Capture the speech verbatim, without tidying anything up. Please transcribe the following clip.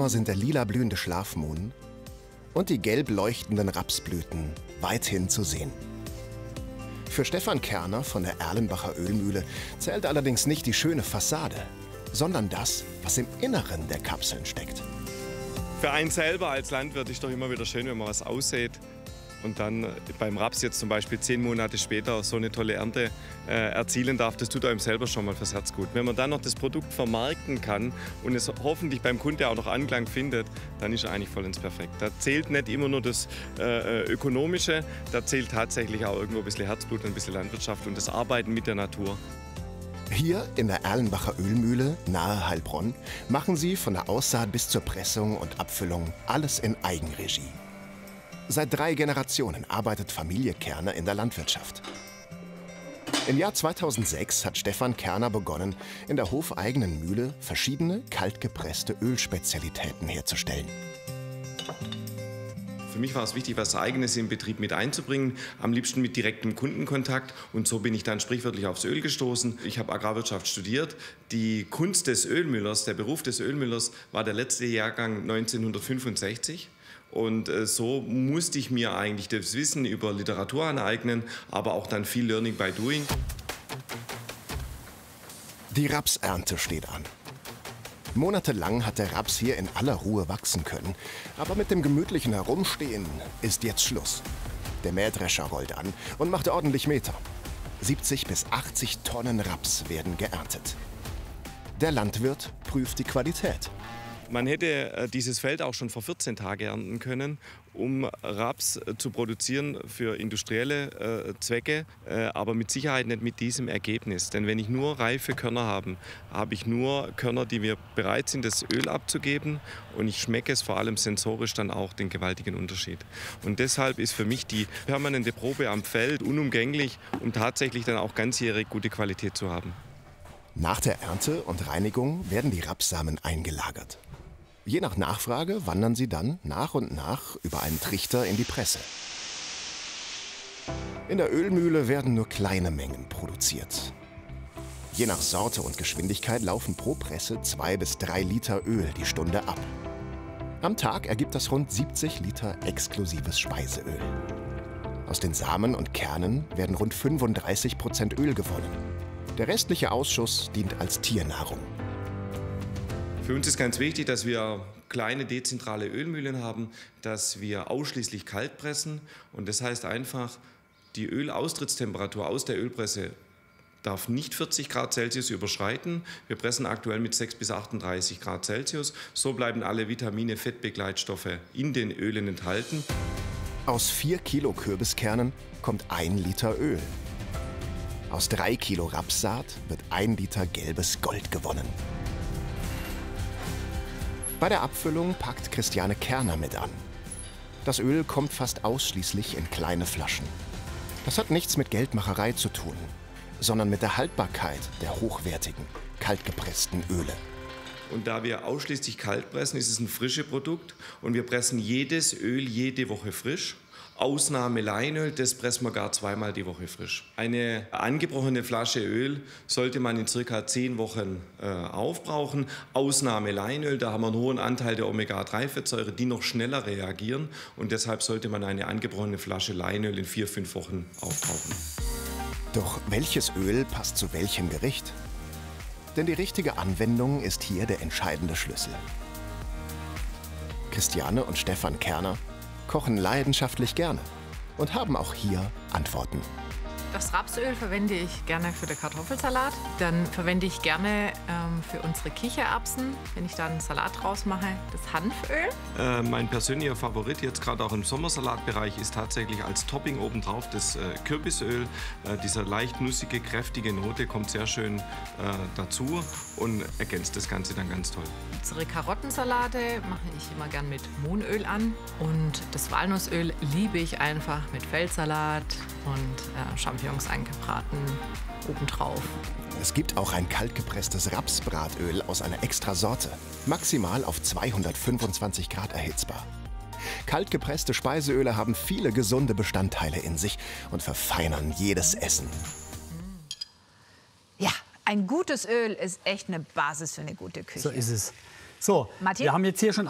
Sommer sind der lila blühende Schlafmohn und die gelb leuchtenden Rapsblüten weithin zu sehen. Für Stefan Kerner von der Erlenbacher Ölmühle zählt allerdings nicht die schöne Fassade, sondern das, was im Inneren der Kapseln steckt. Für einen selber als Landwirt ist doch immer wieder schön, wenn man was aussät und dann beim Raps jetzt zum Beispiel zehn Monate später so eine tolle Ernte äh, erzielen darf. Das tut einem selber schon mal fürs Herz gut. Wenn man dann noch das Produkt vermarkten kann und es hoffentlich beim Kunde auch noch Anklang findet, dann ist er eigentlich vollends perfekt. Da zählt nicht immer nur das äh, Ökonomische, da zählt tatsächlich auch irgendwo ein bisschen Herzblut, ein bisschen Landwirtschaft und das Arbeiten mit der Natur. Hier in der Erlenbacher Ölmühle nahe Heilbronn machen sie von der Aussaat bis zur Pressung und Abfüllung alles in Eigenregie. Seit drei Generationen arbeitet Familie Kerner in der Landwirtschaft. Im Jahr zweitausendsechs hat Stefan Kerner begonnen, in der hofeigenen Mühle verschiedene kaltgepresste Ölspezialitäten herzustellen. Für mich war es wichtig, was Eigenes im Betrieb mit einzubringen, am liebsten mit direktem Kundenkontakt. Und so bin ich dann sprichwörtlich aufs Öl gestoßen. Ich habe Agrarwirtschaft studiert. Die Kunst des Ölmüllers, der Beruf des Ölmüllers, war der letzte Jahrgang neunzehnhundertfünfundsechzig. Und äh, so musste ich mir eigentlich das Wissen über Literatur aneignen, aber auch dann viel Learning by Doing. Die Rapsernte steht an. Monatelang hat der Raps hier in aller Ruhe wachsen können. Aber mit dem gemütlichen Herumstehen ist jetzt Schluss. Der Mähdrescher rollt an und macht ordentlich Meter. siebzig bis achtzig Tonnen Raps werden geerntet. Der Landwirt prüft die Qualität. Man hätte dieses Feld auch schon vor vierzehn Tagen ernten können, um Raps zu produzieren für industrielle äh, Zwecke, äh, aber mit Sicherheit nicht mit diesem Ergebnis. Denn wenn ich nur reife Körner habe, habe ich nur Körner, die mir bereit sind, das Öl abzugeben, und ich schmecke es vor allem sensorisch dann auch den gewaltigen Unterschied. Und deshalb ist für mich die permanente Probe am Feld unumgänglich, um tatsächlich dann auch ganzjährig gute Qualität zu haben. Nach der Ernte und Reinigung werden die Rapssamen eingelagert. Je nach Nachfrage wandern sie dann nach und nach über einen Trichter in die Presse. In der Ölmühle werden nur kleine Mengen produziert. Je nach Sorte und Geschwindigkeit laufen pro Presse zwei bis drei Liter Öl die Stunde ab. Am Tag ergibt das rund siebzig Liter exklusives Speiseöl. Aus den Samen und Kernen werden rund fünfunddreißig Prozent Öl gewonnen. Der restliche Ausschuss dient als Tiernahrung. Für uns ist ganz wichtig, dass wir kleine dezentrale Ölmühlen haben, dass wir ausschließlich kalt pressen. Und das heißt einfach, die Ölaustrittstemperatur aus der Ölpresse darf nicht vierzig Grad Celsius überschreiten. Wir pressen aktuell mit sechs bis achtunddreißig Grad Celsius. So bleiben alle Vitamine, Fettbegleitstoffe in den Ölen enthalten. Aus vier Kilo Kürbiskernen kommt ein Liter Öl. Aus drei Kilo Rapssaat wird ein Liter gelbes Gold gewonnen. Bei der Abfüllung packt Christiane Kerner mit an. Das Öl kommt fast ausschließlich in kleine Flaschen. Das hat nichts mit Geldmacherei zu tun, sondern mit der Haltbarkeit der hochwertigen, kaltgepressten Öle. Und da wir ausschließlich kalt pressen, ist es ein frisches Produkt. Und wir pressen jedes Öl jede Woche frisch. Ausnahme Leinöl, das pressen wir gar zweimal die Woche frisch. Eine angebrochene Flasche Öl sollte man in circa zehn Wochen äh, aufbrauchen. Ausnahme Leinöl, da haben wir einen hohen Anteil der Omega drei Fettsäure, die noch schneller reagieren. Und deshalb sollte man eine angebrochene Flasche Leinöl in vier, fünf Wochen aufbrauchen. Doch welches Öl passt zu welchem Gericht? Denn die richtige Anwendung ist hier der entscheidende Schlüssel. Christiane und Stefan Kerner kochen leidenschaftlich gerne und haben auch hier Antworten. Das Rapsöl verwende ich gerne für den Kartoffelsalat. Dann verwende ich gerne ähm, für unsere Kichererbsen, wenn ich da einen Salat draus mache, das Hanföl. Äh, mein persönlicher Favorit jetzt gerade auch im Sommersalatbereich ist tatsächlich als Topping obendrauf das äh, Kürbisöl. Äh, dieser leicht nussige, kräftige Note kommt sehr schön äh, dazu und ergänzt das Ganze dann ganz toll. Unsere Karottensalate mache ich immer gern mit Mohnöl an. Und das Walnussöl liebe ich einfach mit Feldsalat und äh, Champignons eingebraten obendrauf. Es gibt auch ein kaltgepresstes Rapsbratöl aus einer extra Sorte, maximal auf zweihundertfünfundzwanzig Grad erhitzbar. Kaltgepresste Speiseöle haben viele gesunde Bestandteile in sich und verfeinern jedes Essen. Ja, ein gutes Öl ist echt eine Basis für eine gute Küche. So ist es. So, Matthias? wir haben jetzt hier schon